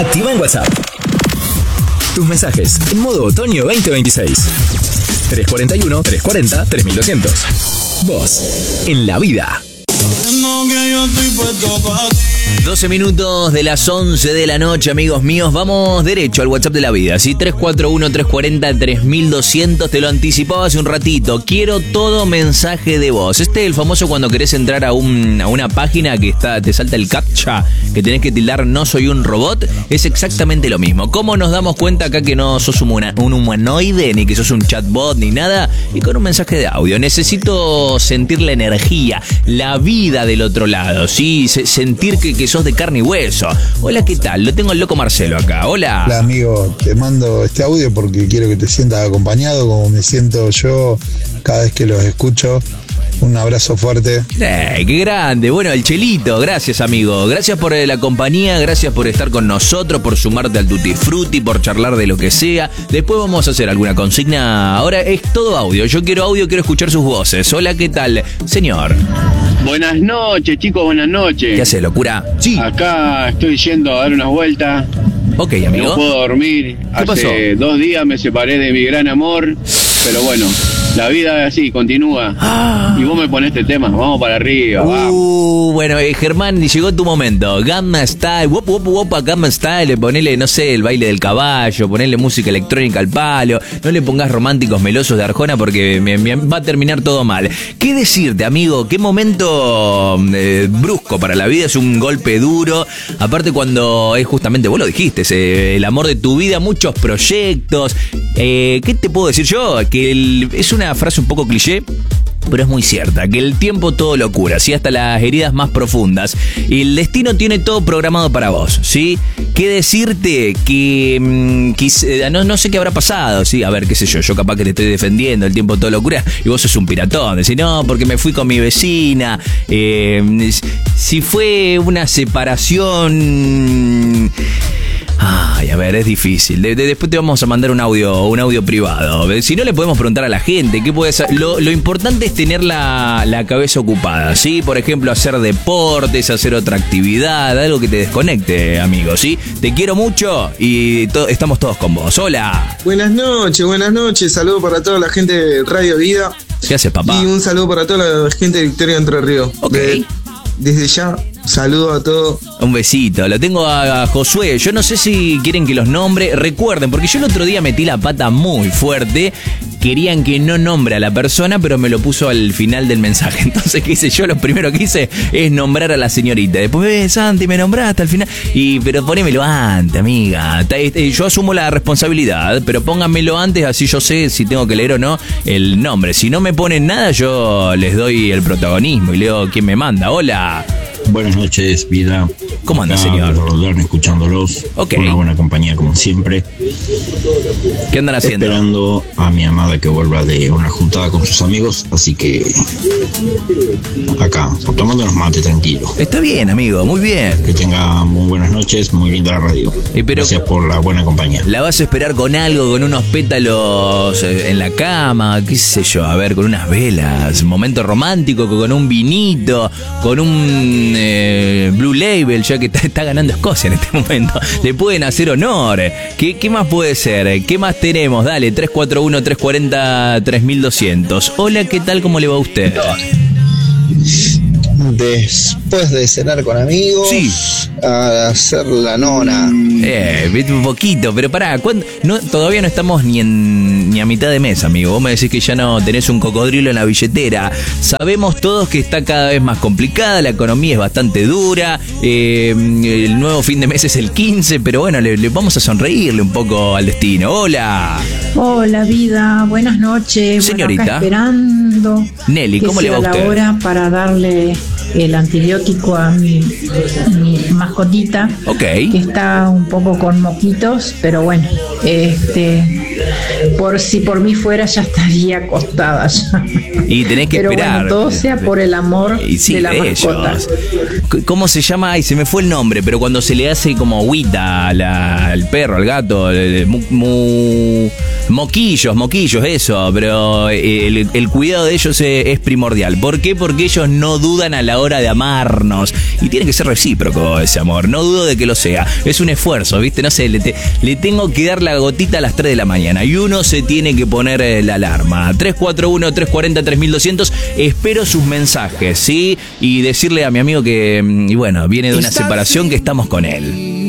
activa en WhatsApp tus mensajes en modo otoño 2026. 341-340-3200. Vos, en la vida. 12 minutos de las 11 de la noche, amigos míos. Vamos derecho al WhatsApp de la vida, ¿sí? 341-340-3200. Te lo anticipaba hace un ratito. Quiero todo mensaje de voz. Este es el famoso cuando querés entrar a una página que te salta el captcha, que tenés que tildar no soy un robot. Es exactamente lo mismo. ¿Cómo nos damos cuenta acá que no sos un humanoide, ni que sos un chatbot, ni nada? Y con un mensaje de audio. Necesito sentir la energía, la vida del otro lado, ¿sí? Sentir que sos de carne y hueso. Hola, ¿qué tal? Lo tengo al loco Marcelo acá. Hola. Hola, amigo. Te mando este audio porque quiero que te sientas acompañado, como me siento yo cada vez que los escucho. Un abrazo fuerte. ¡Qué grande! Bueno, el Chelito, gracias, amigo. Gracias por la compañía, gracias por estar con nosotros, por sumarte al Tutti Frutti, por charlar de lo que sea. Después vamos a hacer alguna consigna. Ahora es todo audio. Yo quiero audio, quiero escuchar sus voces. Hola, ¿qué tal? Señor. Buenas noches, chicos, buenas noches. ¿Qué hace, locura? Sí. Acá estoy yendo a dar unas vueltas. Ok, amigo. No puedo dormir. ¿Qué pasó? Hace 2 días me separé de mi gran amor. Pero bueno, la vida es así, continúa. Y vos me ponés este tema, vamos para arriba, vamos. Bueno, Germán, llegó tu momento. Gamma Style, wop, wop, wop, Gamma Style. Ponele, no sé, el baile del caballo, ponele música electrónica al palo. No le pongas románticos melosos de Arjona porque va a terminar todo mal. ¿Qué decirte, amigo? ¿Qué momento brusco para la vida? Es un golpe duro. Aparte cuando es justamente, vos lo dijiste, el amor de tu vida, muchos proyectos. ¿Qué te puedo decir yo? Que es una frase un poco cliché, pero es muy cierta, que el tiempo todo lo cura, ¿sí? Hasta las heridas más profundas. Y el destino tiene todo programado para vos, ¿sí? ¿Qué decirte? Que no sé qué habrá pasado, ¿sí? A ver, qué sé yo capaz que te estoy defendiendo, el tiempo todo lo cura, y vos sos un piratón. Decís, no, porque me fui con mi vecina. Si fue una separación... Ay, a ver, es difícil. Después te vamos a mandar un audio privado. Si no, le podemos preguntar a la gente qué puede ser. Lo importante es tener la cabeza ocupada, ¿sí? Por ejemplo, hacer deportes, hacer otra actividad, algo que te desconecte, amigo, ¿sí? Te quiero mucho y estamos todos con vos. Hola. Buenas noches. Saludo para toda la gente de Radio Vida. ¿Qué haces, papá? Y un saludo para toda la gente de Victoria Entre Ríos. Ok. Desde ya, saludo a todos. Un besito. Lo tengo a Josué. Yo no sé si quieren que los nombre. Recuerden, porque yo el otro día metí la pata muy fuerte. Querían que no nombre a la persona, pero me lo puso al final del mensaje. Entonces, ¿qué hice yo? Lo primero que hice es nombrar a la señorita. Después, Santi, me nombraste al final. Pero ponémelo antes, amiga. Yo asumo la responsabilidad, pero pónganmelo antes, así yo sé si tengo que leer o no el nombre. Si no me ponen nada, yo les doy el protagonismo y leo quién me manda. Hola. Buenas noches, vida. ¿Cómo anda, señor? Rodar, escuchándolos. Ok. Una buena compañía, como siempre. ¿Qué andan haciendo? Esperando a mi amada que vuelva de una juntada con sus amigos, así que acá, tomando unos mates tranquilo. Está bien, amigo, muy bien. Que tenga muy buenas noches, muy linda la radio. Gracias por la buena compañía. ¿La vas a esperar con algo, con unos pétalos en la cama, qué sé yo, a ver, con unas velas, momento romántico, con un vinito, con un Blue Label, ya que está ganando Escocia en este momento? Le pueden hacer honor. ¿Qué más puede ser? ¿Qué más tenemos? Dale, 341-340-3200. Hola, ¿qué tal? ¿Cómo le va a usted? Después de cenar con amigos, sí, a hacer la nona. Un poquito, pero pará, todavía no estamos ni a mitad de mes, amigo. Vos me decís que ya no tenés un cocodrilo en la billetera. Sabemos todos que está cada vez más complicada, la economía es bastante dura, el nuevo fin de mes es el 15, pero bueno, le vamos a sonreírle un poco al destino. Hola. Hola, vida, buenas noches. Señorita. Bueno, acá esperando Nelly, ¿cómo le va a usted? la hora para darle el antibiótico a mi mascotita, ok, que está un poco con moquitos, pero bueno, Por si por mí fuera, ya estaría acostada ya. Y tenés que Pero esperar. bueno, todo sea por el amor Y sí, de la de mascota. ellos. ¿Cómo se llama? Ay, se me fue el nombre, pero cuando se le hace como agüita al perro, al gato, moquillos, eso, pero el cuidado de ellos es primordial. ¿Por qué? Porque ellos no dudan a la hora de amarnos. Y tiene que ser recíproco ese amor, no dudo de que lo sea. Es un esfuerzo, ¿viste? No sé, le tengo que dar la gotita a las 3 de la mañana y uno se tiene que poner la alarma. 341-340-3200, espero sus mensajes, ¿sí? Y decirle a mi amigo que, y bueno, viene de una separación, que estamos con él.